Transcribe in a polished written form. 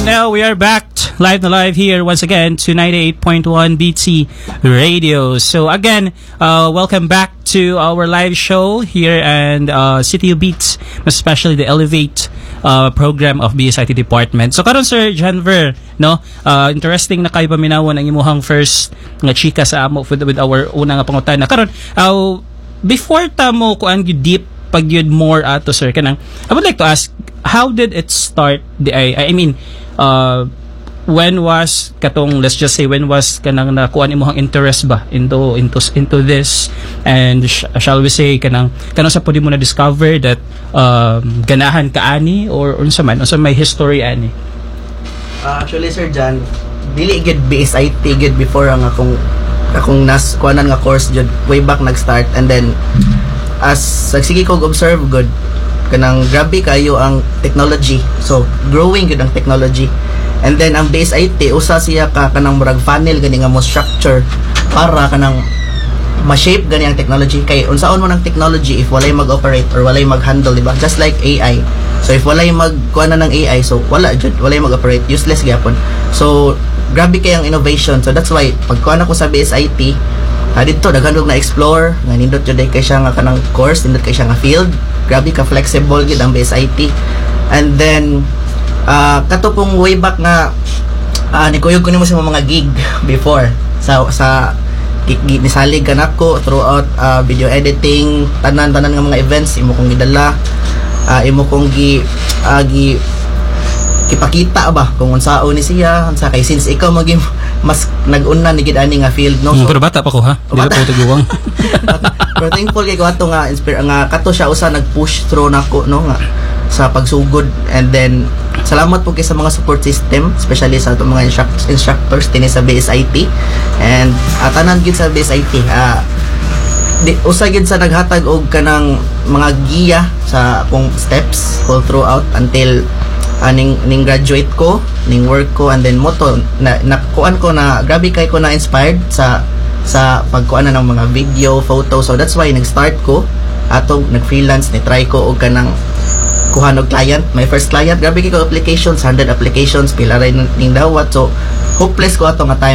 now we are back live na live here once again to 98.1 BT Radio. So again, welcome back to our live show here and City of Beats, especially the Elevate program of BSIT department. So karon Sir Janver, no, interesting na kayo paminawon ang imuhang first nga chika sa amo with our una nga pangutana. Karon before ta mo kuan gyud deep pag yun more ato sir kanang, I would like to ask, how did it start? I mean, when was katong, let's just say, when was kanang nakuha imong interest ba into this, and shall we say kanang sa pwede mo na discover that ganahan ka ani or unsa may history ani? Actually Sir Jan, dili gid BSIT gid before ang akong nas kuanan nga course jud way back nag-start, and then as sige ko observe good kanang grabe kayo ang technology, so growing gud ang technology. And then ang BSIT usa siya ka kanang murag funnel gani nga mo structure para kanang ma-shape gani ang technology, kay unsaon mo ng technology if walay mag-operate or walay mag-handle, diba? Just like AI, so if walay magkuana ng AI, so walay mag-operate, useless gyapon. So grabe kay ang innovation, so that's why pagkuana ko sa BSIT, dito daghanog na explore nga nindot jud kay siya nga kanang course, nindot kay siya nga field, grabe ka flexible gid ang BSIT. And then kato pong way back nga nikuyog ko nimo sa mga gig before sa nisalig kanako throughout video editing, tanan nga mga events imo kong gidala, imo kong kipakita ba kung unsaon ni siya, unsa kay since ikaw mas nag-una ni gid ani nga field, no? So, pero bata pa ko ha, di ba po tiguwang. Pero thankful kay ko ato nga inspire nga kato siya usa nag-push through nako, no, nga sa pagsugod. And then salamat po kay sa mga support system, especially sa atong mga instructors dinhi sa BSIT, and tanan gid sa BSIT usa gid sa naghatag og kanang mga giya sa akong steps all throughout until ning graduate ko, ning work ko, and then moto nakuan ko na grabe kay ko na inspired sa pagkuan ng mga video, photo. So that's why nag-start ko atong nag-freelance, ni try ko og kanang kuha og client. My first client, grabe kay ko applications, 100 applications, pila ray ning dawat. So hopeless ko ato nga time